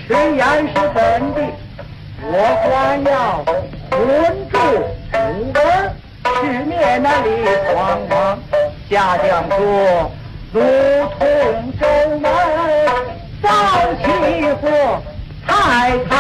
虽然是本地，我还要稳住不稳，去面那里慌慌。下将说，如同州门，早起火，太